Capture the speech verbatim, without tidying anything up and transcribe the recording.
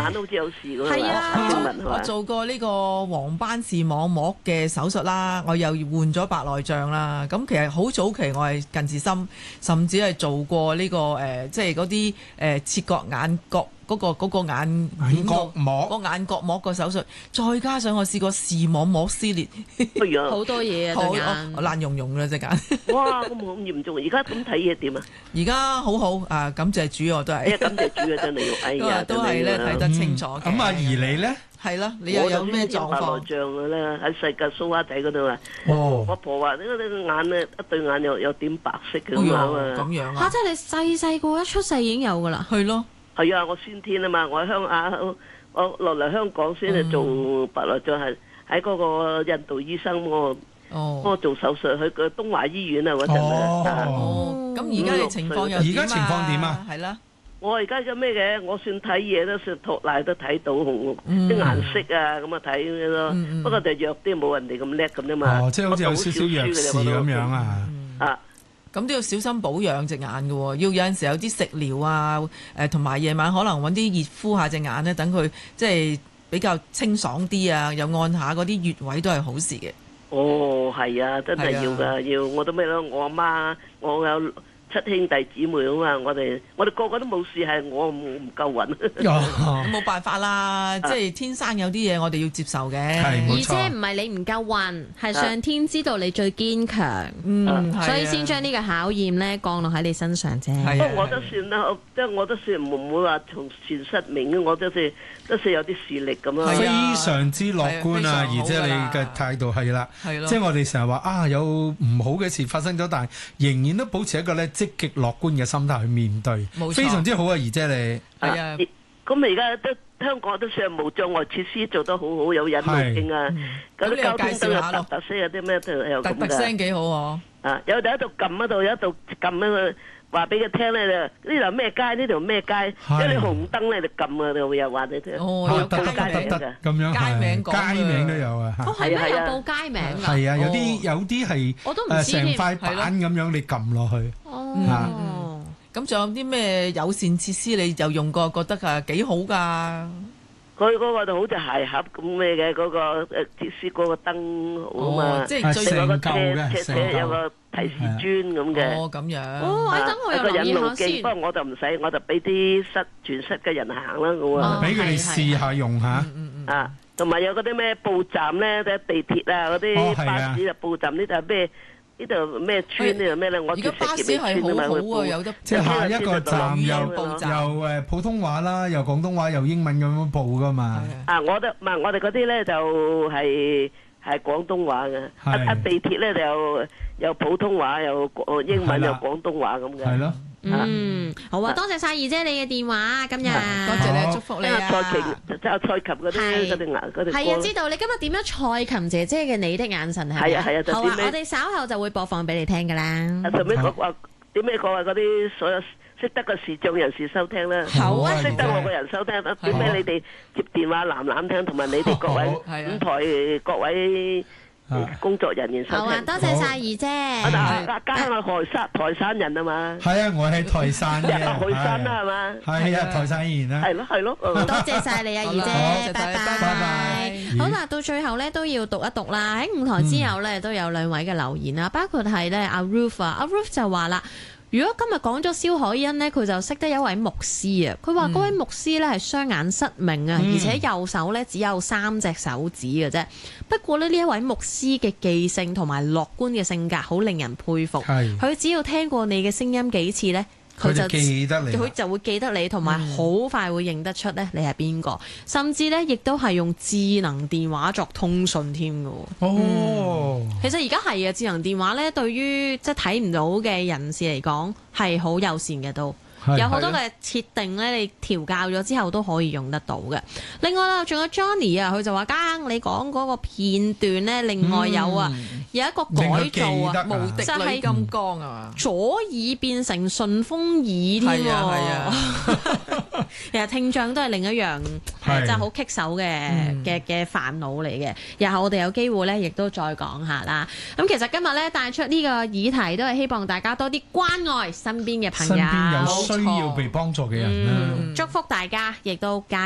眼都好似有事咁啊！ 係啊， 我做過呢個黃斑視網膜嘅手術啦，我又換咗白內障啦。咁其實好早期我係近視深，甚至係做過呢、這個誒、呃，即係嗰啲誒切割眼角。嗰、那個嗰、那個眼眼角膜， 個眼角膜個手術，再加上我試過視網膜撕裂， 好多嘢啊！對眼爛溶溶啦隻眼。 哇！咁咁嚴重，而家咁睇嘢點啊？ 而家好好啊！感謝主，我都係。 哎呀，感謝主啊！真係要，哎呀， 都係咧睇得清楚嘅。 咁阿姨你咧？ 係啦，你又有咩狀況？ 我就先白內障嘅咧，喺世界蘇蝦仔嗰度啊。 哦。 我婆話：呢個眼咧，一對眼有有點白色嘅咁啊。 咁樣啊？ 嚇！即係你細細個一出世已經有㗎啦。 係咯。 係啊，我先天啊嘛，我喺鄉下，我落嚟香港先係做白內障，係喺嗰個印度醫生我我做手術去個東華醫院啊嗰陣啊。 哦，咁而家嘅情況又而家情況點啊？ 係啦， 我而家嘅咩嘅，我算睇嘢都算托賴都睇到紅啲顏色啊，咁啊睇咁咯。不過就弱啲，冇人哋咁叻咁啫嘛。 哦，即係好似有少少弱視咁樣啊。 啊。 咁都要小心保養隻眼嘅喎，要有陣時有啲食療啊，誒同埋夜晚可能揾啲熱敷下隻眼咧，等佢即係比較清爽啲啊，又按下嗰啲穴位都係好事嘅。 哦，係啊，真係要㗎，要我都咩咯，我阿媽，我有七兄弟姊妹啊嘛，我哋我哋個個都冇事，係我唔唔夠運。 冇辦法啦，即係天生有啲嘢我哋要接受嘅。 而且唔係你唔夠運，係上天知道你最堅強，嗯，所以先將呢個考驗咧降落喺你身上啫。 不過我都算啦，即係我都算唔會話從全失明，我都算都算有啲視力咁樣。 非常之樂觀啊！而姐你嘅態度係啦，即係我哋成日話啊，有唔好嘅事發生咗，但係仍然都保持一個咧積極樂觀嘅心態去面對，非常之好啊！而姐你係啊， 咁而家都香港都算無障礙設施做得好好，有引路徑啊，嗰啲交通燈有特特色，有啲咩都有咁㗎。 特特聲幾好喎！ 啊，有喺度撳喺度，有喺度撳喺度。話俾佢聽咧，呢度咩街？呢度咩街？即係你紅燈咧就撳啊，就又話你聽。 哦，有得得得得咁樣， 街名講街名都有啊。 哦，係咩有報街名㗎？ 係啊，有啲有啲係我都唔知添。 成塊板咁樣，你撳落去。 哦。 咁仲有啲咩友善設施你又用過，覺得啊幾好㗎？ 佢嗰個就好似鞋盒咁咩嘅，嗰個誒設施嗰個燈好啊嘛。 即係最有個車嘅， 車有個提示磚咁嘅。 哦，咁樣。 哦，等我又留意下先。 不過我就唔使，我就俾啲室全室嘅人行啦，咁啊。 俾佢哋試下用下。 啊，同埋有嗰啲咩報站咧，地鐵啊嗰啲巴士啊報站呢度係咩？呢度咩村呢度咩咧？我而家巴士係好好啊，有得即係下一個站又又誒普通話啦，又廣東話又英文咁樣報噶嘛。 啊，我哋唔係我哋嗰啲咧就係係廣東話嘅，啊啊地鐵咧就有有普通話又英文又廣東話咁嘅。 係咯。 嗯，好啊，多謝晒二姐你嘅電話今日， 多謝你，祝福你啊！ 蔡琴即係蔡琴嗰啲嗰啲牙嗰啲歌。 係啊，知道你今日點樣蔡琴姐姐嘅你的眼神係咪？ 係啊係啊， 好啊，我哋稍後就會播放俾你聽噶啦。 啊，順便講話點咩講話嗰啲所有識得嘅視障人士收聽啦。 好啊， 識得我個人收聽啦。點解你哋接電話藍藍聽，同埋你哋各位五台各位工作人員收聽。 好啊，多謝晒二姐。 啊，家下我台山台山人啊嘛。 係啊，我係台山嘅。 台山啦係嘛。 係啊，台山人啦。 係咯係咯。 多謝晒你啊，二姐，拜拜。 拜拜。 好啦，到最後咧都要讀一讀啦。喺五台之後咧都有兩位嘅留言啦，包括係咧阿 Ruth 啊，阿 Ruth 就話啦。如果今日講咗蕭海恩呢，佢就識得一位牧師啊。佢話嗰位牧師呢係雙眼失明啊，嗯、而且右手呢只有三隻手指嘅啫。不過呢，呢一位牧師嘅記性同埋樂觀嘅性格好令人佩服。佢只要聽過你嘅聲音幾次呢，佢就記得你， 佢就會記得你，同埋好快會認得出咧你係邊個，甚至咧亦都係用智能電話作通訊添㗎。 哦、嗯， 其實而家係啊，智能電話咧對於即係睇唔到嘅人士嚟講係好友善嘅都。有好多嘅設定咧，你調教咗之後都可以用得到嘅。另外啦，仲有 Johnny 啊，佢就話：家你講嗰個片段咧，另外有啊，嗯、有一個改造啊， 無敵女金剛啊， 左耳變成順風耳添喎。係啊係啊，其實聽障都係另一樣係真係好棘手嘅嘅嘅煩惱嚟嘅。日後我哋有機會咧，亦都再講下啦。咁其實今日咧帶出呢個議題，都係希望大家多啲關愛身邊嘅朋友。 需要被幫助嘅人啦、啊嗯，祝福大家，亦都加油。